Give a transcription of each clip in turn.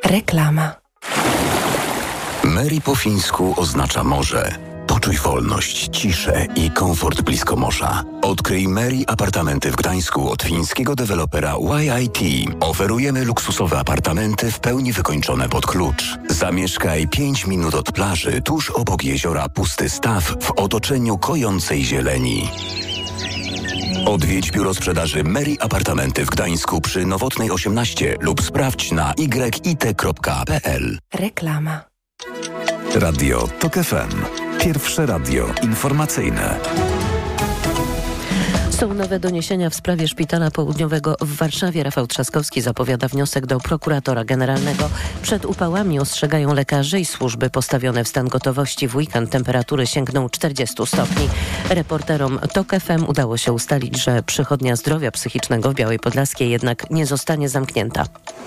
Reklama. Mary po fińsku oznacza morze. Poczuj wolność, ciszę i komfort blisko morza. Odkryj Mary apartamenty w Gdańsku od fińskiego dewelopera YIT. Oferujemy luksusowe apartamenty w pełni wykończone pod klucz. Zamieszkaj 5 minut od plaży, tuż obok jeziora Pusty Staw w otoczeniu kojącej zieleni. Odwiedź biuro sprzedaży Mary Apartamenty w Gdańsku przy Nowotnej 18 lub sprawdź na yit.pl. Reklama. Radio TOK FM. Pierwsze radio informacyjne. Są nowe doniesienia w sprawie Szpitala Południowego w Warszawie. Rafał Trzaskowski zapowiada wniosek do prokuratora generalnego. Przed upałami ostrzegają lekarze i służby postawione w stan gotowości. W weekend temperatury sięgną 40 stopni. Reporterom TOK FM udało się ustalić, że przychodnia zdrowia psychicznego w Białej Podlaskiej jednak nie zostanie zamknięta.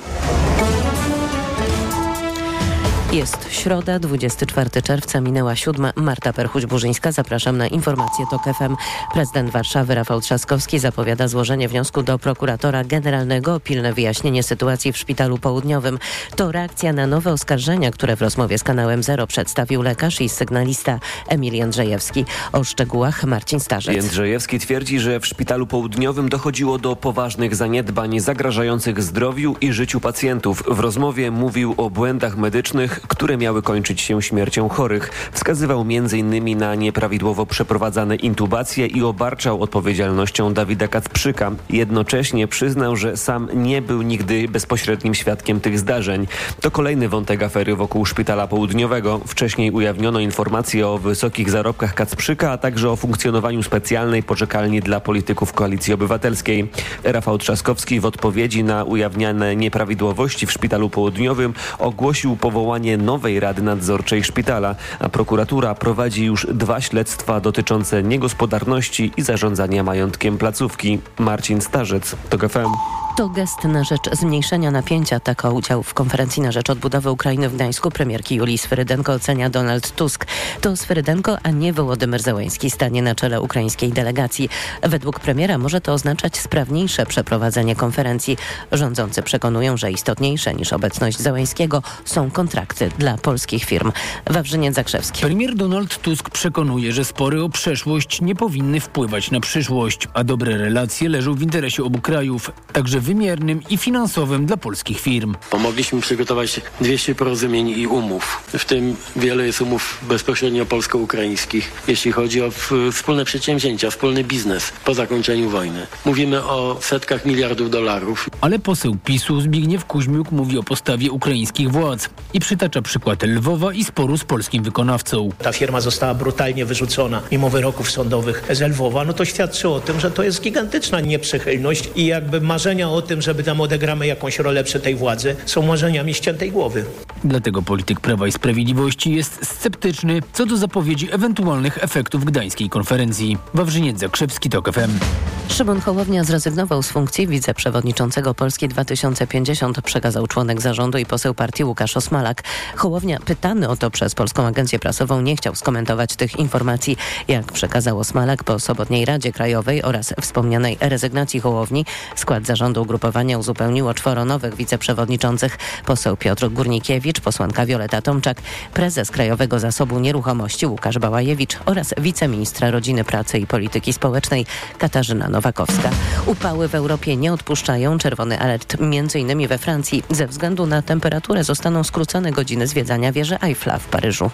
Jest środa, 24 czerwca, minęła 7. Marta Perchuć-Burzyńska. Zapraszam na informacje TOK FM. Prezydent Warszawy Rafał Trzaskowski zapowiada złożenie wniosku do prokuratora generalnego o pilne wyjaśnienie sytuacji w Szpitalu Południowym. To reakcja na nowe oskarżenia, które w rozmowie z kanałem Zero przedstawił lekarz i sygnalista Emil Jędrzejewski. O szczegółach Marcin Starzec. Jędrzejewski twierdzi, że w Szpitalu Południowym dochodziło do poważnych zaniedbań zagrażających zdrowiu i życiu pacjentów. W rozmowie mówił o błędach medycznych, które miały kończyć się śmiercią chorych. Wskazywał m.in. na nieprawidłowo przeprowadzane intubacje i obarczał odpowiedzialnością Dawida Kacprzyka. Jednocześnie przyznał, że sam nie był nigdy bezpośrednim świadkiem tych zdarzeń. To kolejny wątek afery wokół Szpitala Południowego. Wcześniej ujawniono informacje o wysokich zarobkach Kacprzyka, a także o funkcjonowaniu specjalnej poczekalni dla polityków Koalicji Obywatelskiej. Rafał Trzaskowski w odpowiedzi na ujawniane nieprawidłowości w Szpitalu Południowym ogłosił powołanie nowej Rady Nadzorczej Szpitala, a prokuratura prowadzi już 2 śledztwa dotyczące niegospodarności i zarządzania majątkiem placówki. Marcin Starzec, TOK FM. To gest na rzecz zmniejszenia napięcia. Tak udział w konferencji na rzecz odbudowy Ukrainy w Gdańsku premierki Julii Swyrydenko ocenia Donald Tusk. To Swyrydenko, a nie Wołodymyr Zełenski stanie na czele ukraińskiej delegacji. Według premiera może to oznaczać sprawniejsze przeprowadzenie konferencji. Rządzący przekonują, że istotniejsze niż obecność Zełenskiego są kontrakty dla polskich firm. Wawrzyniec Zakrzewski. Premier Donald Tusk przekonuje, że spory o przeszłość nie powinny wpływać na przyszłość, a dobre relacje leżą w interesie obu krajów, także wymiernym i finansowym dla polskich firm. Pomogliśmy przygotować 200 porozumień i umów. W tym wiele jest umów bezpośrednio polsko-ukraińskich, jeśli chodzi o wspólne przedsięwzięcia, wspólny biznes po zakończeniu wojny. Mówimy o setkach miliardów dolarów. Ale poseł PiS-u Zbigniew Kuźmiuk mówi o postawie ukraińskich władz i przytacza przykład Lwowa i sporu z polskim wykonawcą. Ta firma została brutalnie wyrzucona mimo wyroków sądowych z Lwowa. No to świadczy o tym, że to jest gigantyczna nieprzychylność i jakby marzenia o tym, żeby tam odegramy jakąś rolę przy tej władzy, są marzeniami ściętej głowy. Dlatego polityk Prawa i Sprawiedliwości jest sceptyczny co do zapowiedzi ewentualnych efektów gdańskiej konferencji. Wawrzyniec Zakrzewski, TOK FM. Szymon Hołownia zrezygnował z funkcji wiceprzewodniczącego Polski 2050, przekazał członek zarządu i poseł partii Łukasz Osmalak. Hołownia, pytany o to przez Polską Agencję Prasową, nie chciał skomentować tych informacji. Jak przekazał Osmalak, po sobotniej Radzie Krajowej oraz wspomnianej rezygnacji Hołowni skład zarządu ugrupowania uzupełniło 4 nowych wiceprzewodniczących. Poseł Piotr Górnikiewicz, posłanka Wioleta Tomczak, prezes Krajowego Zasobu Nieruchomości Łukasz Bałajewicz oraz wiceministra Rodziny, Pracy i Polityki Społecznej Katarzyna Nowakowska. Upały w Europie nie odpuszczają. Czerwony alert m.in. we Francji. Ze względu na temperaturę zostaną skrócone godziny zwiedzania wieży Eiffla w Paryżu.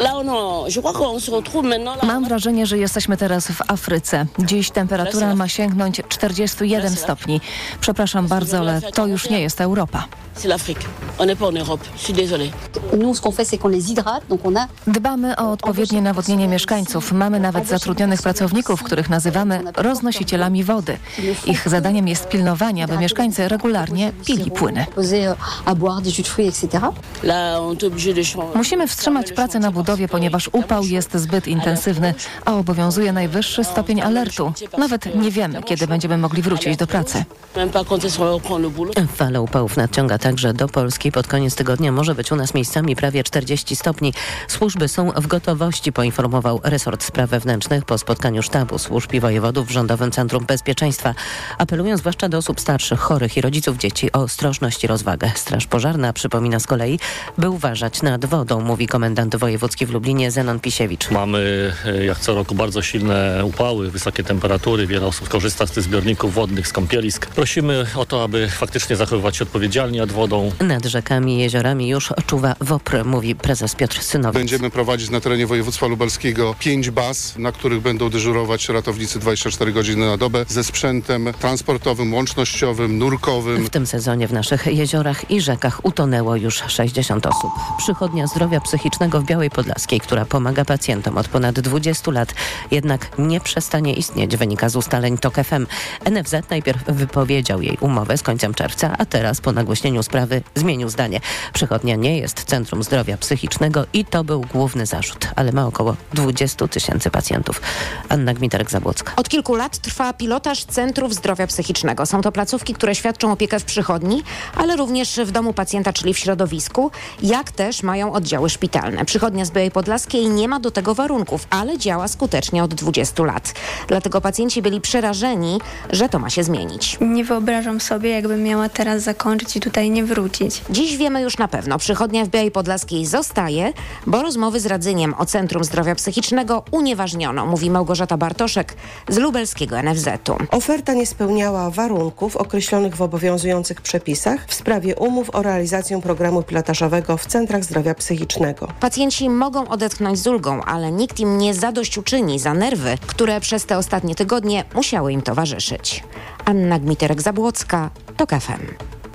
Mam wrażenie, że jesteśmy teraz w Afryce. Dziś temperatura ma sięgnąć 41 stopni. Przepraszam bardzo, ale to już nie jest Europa. Dbamy o odpowiednie nawodnienie mieszkańców. Mamy nawet zatrudnionych pracowników, których nazywamy roznosicielami wody. Ich zadaniem jest pilnowanie, aby mieszkańcy regularnie pili płyny. Musimy wstrzymać pracę na budowie, ponieważ upał jest zbyt intensywny, a obowiązuje najwyższy stopień alertu. Nawet nie wiemy, kiedy będziemy mogli wrócić do pracy. Fala upałów nadciąga także do Polski. Pod koniec tygodnia może być być u nas miejscami prawie 40 stopni. Służby są w gotowości, poinformował resort spraw wewnętrznych po spotkaniu sztabu służb i wojewodów w Rządowym Centrum Bezpieczeństwa. Apelują zwłaszcza do osób starszych, chorych i rodziców dzieci o ostrożność i rozwagę. Straż Pożarna przypomina z kolei, by uważać nad wodą, mówi komendant wojewódzki w Lublinie Zenon Pisiewicz. Mamy jak co roku bardzo silne upały, wysokie temperatury. Wiele osób korzysta z tych zbiorników wodnych, z kąpielisk. Prosimy o to, aby faktycznie zachowywać się odpowiedzialnie nad wodą. Nad rzekami i jeziorami już czuwa WOPR, mówi prezes Piotr Synowiec. Będziemy prowadzić na terenie województwa lubelskiego 5 baz, na których będą dyżurować ratownicy 24 godziny na dobę ze sprzętem transportowym, łącznościowym, nurkowym. W tym sezonie w naszych jeziorach i rzekach utonęło już 60 osób. Przychodnia zdrowia psychicznego w Białej Podlaskiej, która pomaga pacjentom od ponad 20 lat, jednak nie przestanie istnieć, wynika z ustaleń TOK FM. NFZ najpierw wypowiedział jej umowę z końcem czerwca, a teraz po nagłośnieniu sprawy zmienił zdanie. Przychodnia nie jest Centrum Zdrowia Psychicznego i to był główny zarzut, ale ma około 20 000 pacjentów. Anna Gmiterek-Zabłocka. Od kilku lat trwa pilotaż Centrów Zdrowia Psychicznego. Są to placówki, które świadczą opiekę w przychodni, ale również w domu pacjenta, czyli w środowisku, jak też mają oddziały szpitalne. Przychodnia z Białej Podlaskiej nie ma do tego warunków, ale działa skutecznie od 20 lat. Dlatego pacjenci byli przerażeni, że to ma się zmienić. Nie wyobrażam sobie, jakbym miała teraz zakończyć i tutaj nie wrócić. Dziś wiemy już na pewno, przychodnia w Białej Podlaskiej zostaje, bo rozmowy z Radzyniem o Centrum Zdrowia Psychicznego unieważniono, mówi Małgorzata Bartoszek z lubelskiego NFZ-u. Oferta nie spełniała warunków określonych w obowiązujących przepisach w sprawie umów o realizację programu pilotażowego w Centrach Zdrowia Psychicznego. Pacjenci mogą odetchnąć z ulgą, ale nikt im nie zadośćuczyni za nerwy, które przez te ostatnie tygodnie musiały im towarzyszyć. Anna Gmiterek-Zabłocka, TOK FM.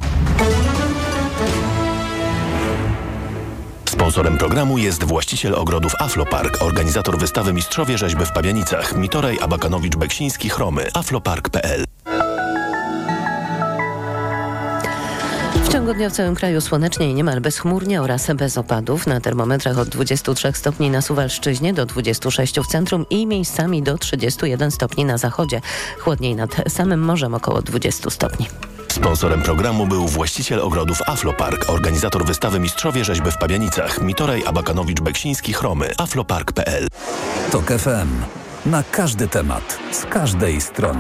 Sponsorem programu jest właściciel ogrodów Aflopark, organizator wystawy Mistrzowie Rzeźby w Pabianicach, Mitoraj, Abakanowicz, Beksiński, Chromy, aflopark.pl. W ciągu dnia w całym kraju słonecznie i niemal bezchmurnie oraz bez opadów. Na termometrach od 23 stopni na Suwalszczyźnie do 26 w centrum i miejscami do 31 stopni na zachodzie. Chłodniej nad samym morzem około 20 stopni. Sponsorem programu był właściciel ogrodów Aflopark, organizator wystawy Mistrzowie Rzeźby w Pabianicach, Mitoraj, Abakanowicz, Beksiński, Chromy, aflopark.pl. TOK FM. Na każdy temat, z każdej strony.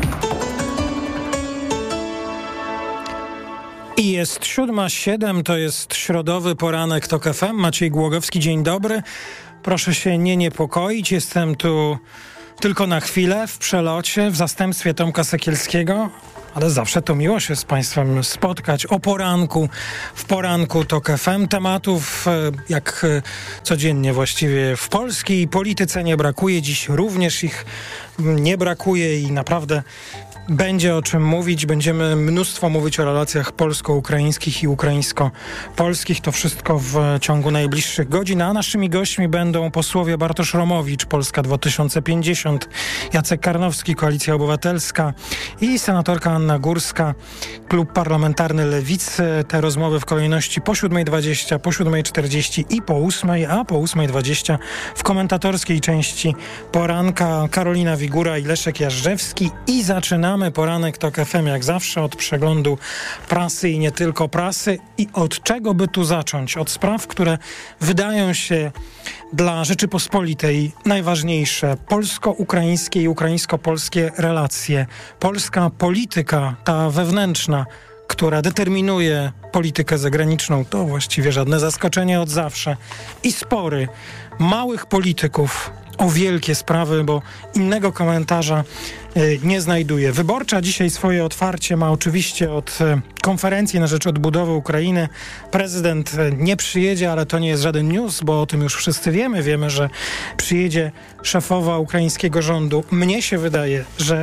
I jest 7:07, to jest środowy poranek TOK FM. Maciej Głogowski, dzień dobry. Proszę się nie niepokoić, jestem tu tylko na chwilę, w przelocie, w zastępstwie Tomka Sekielskiego, ale zawsze to miło się z Państwem spotkać o poranku, w poranku TOK FM. Tematów jak codziennie właściwie w polskiej polityce nie brakuje. Dziś również ich nie brakuje i naprawdę będzie o czym mówić. Będziemy mnóstwo mówić o relacjach polsko-ukraińskich i ukraińsko-polskich. To wszystko w ciągu najbliższych godzin. A naszymi gośćmi będą posłowie Bartosz Romowicz, Polska 2050, Jacek Karnowski, Koalicja Obywatelska i senatorka Anna Górska, Klub Parlamentarny Lewicy. Te rozmowy w kolejności po 7:20, po 7:40 i po 8:00, a po 8:20 w komentatorskiej części poranka Karolina Wigura i Leszek Jażdżewski. I zaczynamy poranek TOK FM jak zawsze od przeglądu prasy i nie tylko prasy. I od czego by tu zacząć? Od spraw, które wydają się dla Rzeczypospolitej najważniejsze. Polsko-ukraińskie i ukraińsko-polskie relacje. Polska polityka, ta wewnętrzna, która determinuje politykę zagraniczną, to właściwie żadne zaskoczenie od zawsze. I spory małych polityków o wielkie sprawy, bo innego komentarza nie znajduję. Wyborcza dzisiaj swoje otwarcie ma oczywiście od konferencji na rzecz odbudowy Ukrainy. Prezydent nie przyjedzie, ale to nie jest żaden news, bo o tym już wszyscy wiemy. Wiemy, że przyjedzie szefowa ukraińskiego rządu. Mnie się wydaje, że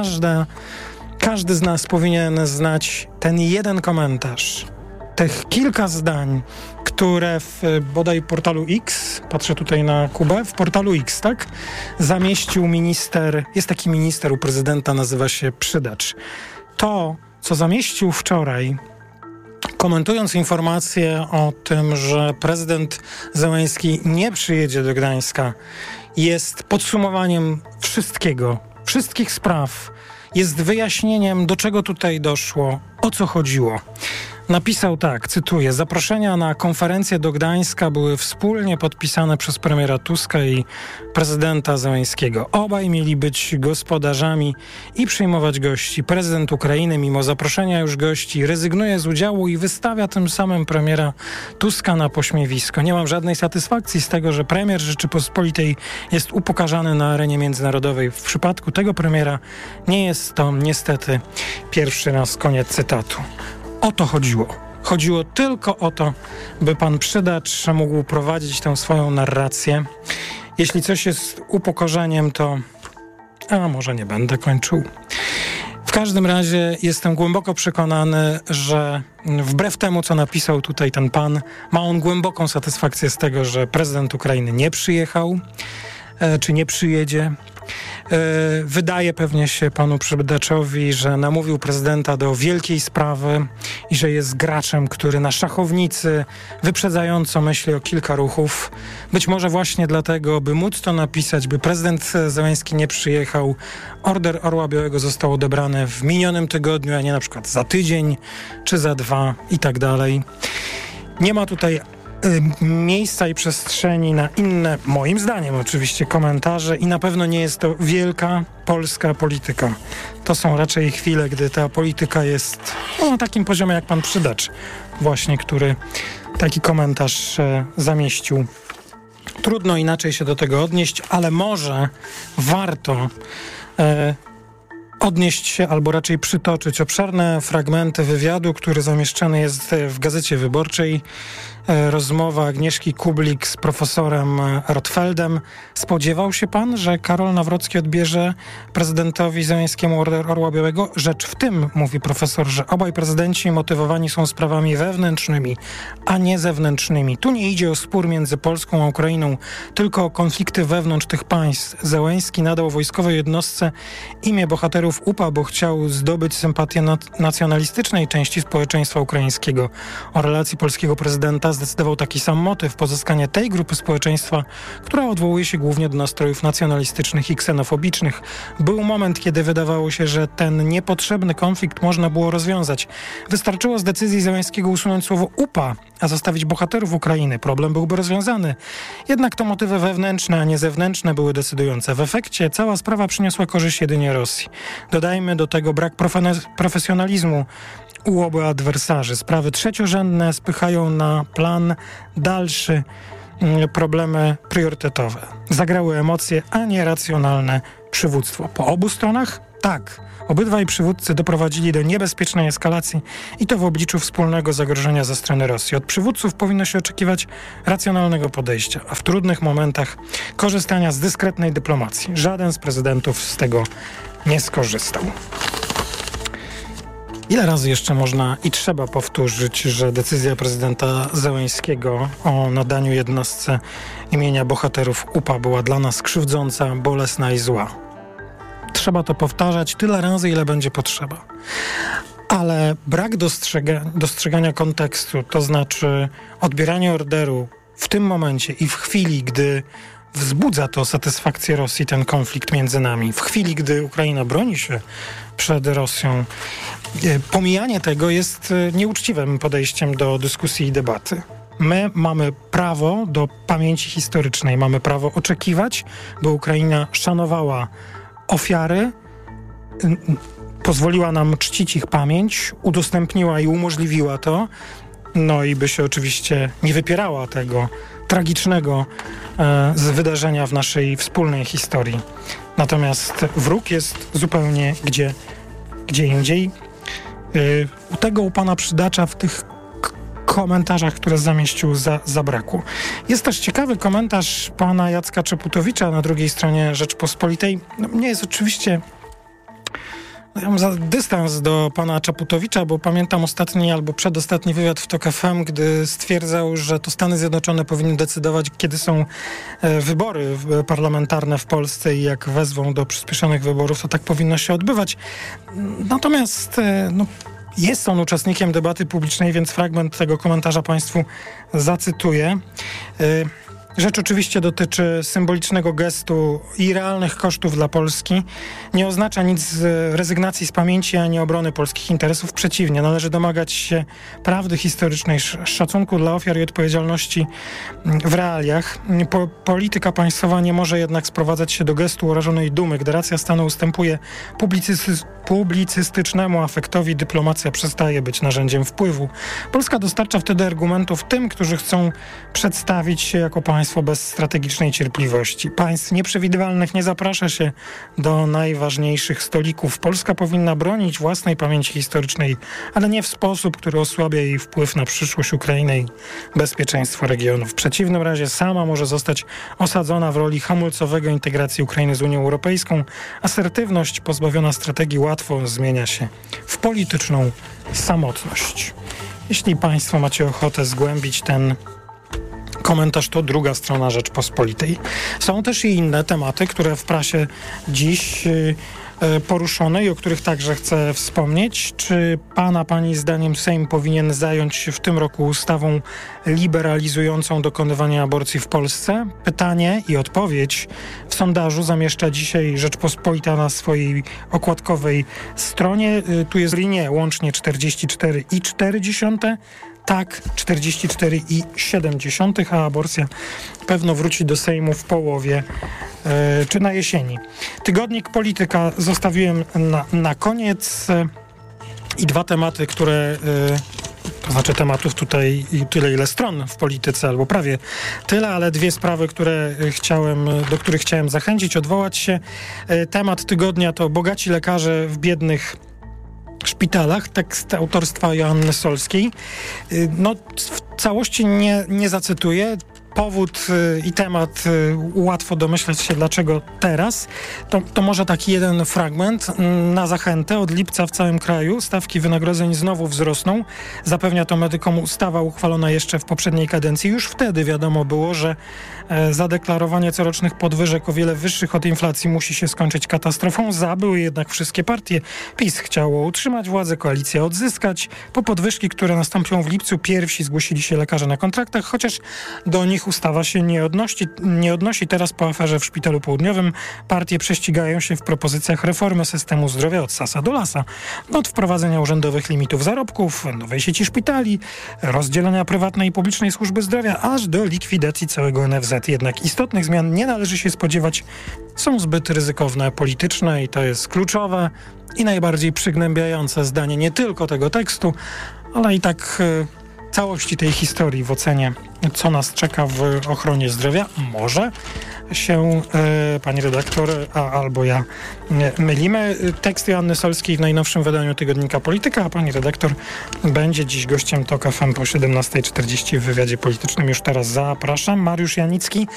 każdy z nas powinien znać ten jeden komentarz, tych kilka zdań, które w bodaj portalu X, patrzę tutaj na Kubę, w portalu X, tak? Zamieścił minister, jest taki minister u prezydenta, nazywa się Przydacz. To, co zamieścił wczoraj, komentując informację o tym, że prezydent Zełenski nie przyjedzie do Gdańska, jest podsumowaniem wszystkich spraw, jest wyjaśnieniem, do czego tutaj doszło, o co chodziło. napisał tak, cytuję: zaproszenia na konferencję do Gdańska były wspólnie podpisane przez premiera Tuska i prezydenta Zełenskiego. Obaj mieli być gospodarzami i przyjmować gości. Prezydent Ukrainy, mimo zaproszenia już gości, rezygnuje z udziału i wystawia tym samym premiera Tuska na pośmiewisko. Nie mam żadnej satysfakcji z tego, że premier Rzeczypospolitej jest upokarzany na arenie międzynarodowej. W przypadku tego premiera nie jest to niestety pierwszy raz. Koniec cytatu. O to chodziło. Chodziło tylko o to, by pan Przydacz mógł prowadzić tę swoją narrację. Jeśli coś jest upokorzeniem, to... może nie będę kończył. W każdym razie jestem głęboko przekonany, że wbrew temu, co napisał tutaj ten pan, ma on głęboką satysfakcję z tego, że prezydent Ukrainy nie przyjechał, czy nie przyjedzie. Wydaje pewnie się panu Przydaczowi, że namówił prezydenta do wielkiej sprawy i że jest graczem, który na szachownicy wyprzedzająco myśli o kilka ruchów. Być może właśnie dlatego, by móc to napisać, by prezydent Zełenski nie przyjechał, order Orła Białego został odebrany w minionym tygodniu, a nie na przykład za tydzień czy za 2 i tak dalej. Nie ma tutaj miejsca i przestrzeni na inne, moim zdaniem oczywiście, komentarze i na pewno nie jest to wielka polska polityka. To są raczej chwile, gdy ta polityka jest na takim poziomie jak pan Przydacz właśnie, który taki komentarz zamieścił. Trudno inaczej się do tego odnieść, ale może warto odnieść się, albo raczej przytoczyć obszerne fragmenty wywiadu, który zamieszczony jest w Gazecie Wyborczej. Rozmowa Agnieszki Kublik z profesorem Rotfeldem. Spodziewał się pan, że Karol Nawrocki odbierze prezydentowi Zełenskiemu order Orła Białego? Rzecz w tym, mówi profesor, że obaj prezydenci motywowani są sprawami wewnętrznymi, a nie zewnętrznymi. Tu nie idzie o spór między Polską a Ukrainą, tylko o konflikty wewnątrz tych państw. Zełenski nadał wojskowej jednostce imię bohaterów UPA, bo chciał zdobyć sympatię nacjonalistycznej części społeczeństwa ukraińskiego. O relacji polskiego prezydenta zdecydował taki sam motyw: pozyskanie tej grupy społeczeństwa, która odwołuje się głównie do nastrojów nacjonalistycznych i ksenofobicznych. Był moment, kiedy wydawało się, że ten niepotrzebny konflikt można było rozwiązać. Wystarczyło z decyzji Zełenskiego usunąć słowo UPA, a zostawić bohaterów Ukrainy. Problem byłby rozwiązany. Jednak to motywy wewnętrzne, a nie zewnętrzne były decydujące. W efekcie cała sprawa przyniosła korzyść jedynie Rosji. Dodajmy do tego brak profesjonalizmu u obu adwersarzy. Sprawy trzeciorzędne spychają na plan dalszy problemy priorytetowe. Zagrały emocje, a nie racjonalne przywództwo. Po obu stronach? Tak. Obydwaj przywódcy doprowadzili do niebezpiecznej eskalacji i to w obliczu wspólnego zagrożenia ze strony Rosji. Od przywódców powinno się oczekiwać racjonalnego podejścia, a w trudnych momentach korzystania z dyskretnej dyplomacji. Żaden z prezydentów z tego nie skorzystał. Ile razy jeszcze można i trzeba powtórzyć, że decyzja prezydenta Zełenskiego o nadaniu jednostce imienia bohaterów UPA była dla nas krzywdząca, bolesna i zła? Trzeba to powtarzać tyle razy, ile będzie potrzeba. Ale brak dostrzegania kontekstu, to znaczy odbieranie orderu w tym momencie i w chwili, gdy wzbudza to satysfakcję Rosji, ten konflikt między nami, w chwili, gdy Ukraina broni się przed Rosją, pomijanie tego jest nieuczciwym podejściem do dyskusji i debaty. My mamy prawo do pamięci historycznej, mamy prawo oczekiwać, by Ukraina szanowała ofiary, pozwoliła nam czcić ich pamięć, udostępniła i umożliwiła to, no i by się oczywiście nie wypierała tego tragicznego z wydarzenia w naszej wspólnej historii. Natomiast wróg jest zupełnie gdzie indziej. U tego u pana Przydacza w tych komentarzach, które zamieścił, zabrakło. Jest też ciekawy komentarz pana Jacka Czaputowicza na drugiej stronie Rzeczpospolitej. Nie jest oczywiście... Ja mam dystans do pana Czaputowicza, bo pamiętam ostatni albo przedostatni wywiad w TOK FM, gdy stwierdzał, że to Stany Zjednoczone powinny decydować, kiedy są wybory parlamentarne w Polsce i jak wezwą do przyspieszonych wyborów, to tak powinno się odbywać. Natomiast jest on uczestnikiem debaty publicznej, więc fragment tego komentarza państwu zacytuję. Rzecz oczywiście dotyczy symbolicznego gestu i realnych kosztów dla Polski. Nie oznacza nic z rezygnacji z pamięci ani obrony polskich interesów. Przeciwnie, należy domagać się prawdy historycznej, szacunku dla ofiar i odpowiedzialności w realiach. Polityka państwowa nie może jednak sprowadzać się do gestu urażonej dumy. Gdy racja stanu ustępuje publicystycznemu afektowi, dyplomacja przestaje być narzędziem wpływu. Polska dostarcza wtedy argumentów tym, którzy chcą przedstawić się jako państwo bez strategicznej cierpliwości. Państw nieprzewidywalnych nie zaprasza się do najważniejszych stolików. Polska powinna bronić własnej pamięci historycznej, ale nie w sposób, który osłabia jej wpływ na przyszłość Ukrainy i bezpieczeństwo regionu. W przeciwnym razie sama może zostać osadzona w roli hamulcowego integracji Ukrainy z Unią Europejską. Asertywność pozbawiona strategii łatwo zmienia się w polityczną samotność. Jeśli Państwo macie ochotę zgłębić ten komentarz, to druga strona Rzeczpospolitej. Są też i inne tematy, które w prasie dziś poruszone i o których także chcę wspomnieć. Czy Pani zdaniem Sejm powinien zająć się w tym roku ustawą liberalizującą dokonywanie aborcji w Polsce? Pytanie i odpowiedź w sondażu zamieszcza dzisiaj Rzeczpospolita na swojej okładkowej stronie. Tu jest linie łącznie 44,4%. Tak, 44,7%, a aborcja pewno wróci do Sejmu w połowie czy na jesieni. Tygodnik Polityka zostawiłem na koniec i dwa tematy, które... To znaczy tematów tutaj tyle, ile stron w polityce, albo prawie tyle, ale dwie sprawy, do których chciałem zachęcić, odwołać się. Temat tygodnia to bogaci lekarze w biednych szpitalach, tekst autorstwa Joanny Solskiej. No, w całości nie zacytuję. Powód i temat łatwo domyśleć się, dlaczego teraz. To może taki jeden fragment na zachętę. Od lipca w całym kraju stawki wynagrodzeń znowu wzrosną. Zapewnia to medykom ustawa uchwalona jeszcze w poprzedniej kadencji. Już wtedy wiadomo było, że zadeklarowanie corocznych podwyżek o wiele wyższych od inflacji musi się skończyć katastrofą. Były jednak wszystkie partie. PiS chciało utrzymać władzę, koalicję odzyskać. Po podwyżki, które nastąpią w lipcu, pierwsi zgłosili się lekarze na kontraktach, chociaż do nich ustawa się nie odnosi. Teraz po aferze w Szpitalu Południowym partie prześcigają się w propozycjach reformy systemu zdrowia od sasa do lasa. Od wprowadzenia urzędowych limitów zarobków, nowej sieci szpitali, rozdzielenia prywatnej i publicznej służby zdrowia, aż do likwidacji całego NFZ. Jednak istotnych zmian nie należy się spodziewać. Są zbyt ryzykowne, polityczne i to jest kluczowe i najbardziej przygnębiające zdanie nie tylko tego tekstu, ale i tak całości tej historii w ocenie, co nas czeka w ochronie zdrowia. Może się pani redaktor albo ja mylimy. Tekst Joanny Solskiej w najnowszym wydaniu tygodnika Polityka, a pani redaktor będzie dziś gościem TOK FM po 17:40 w wywiadzie politycznym. Już teraz zapraszam. Mariusz Janicki.